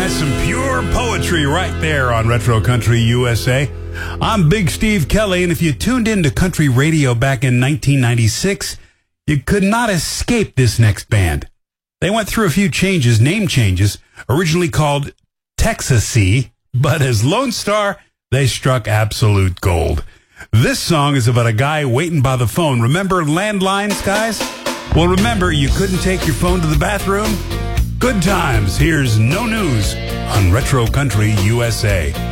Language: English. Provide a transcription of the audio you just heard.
That's some pure poetry right there on Retro Country USA. I'm Big Steve Kelly, and if you tuned into country radio back in 1996, you could not escape this next band. They went through a few changes, name changes, originally called Texas-y, but as Lone Star, they struck absolute gold. This song is about a guy waiting by the phone. Remember landlines, guys? Well, remember, you couldn't take your phone to the bathroom? Good times. Here's No News on Retro Country USA.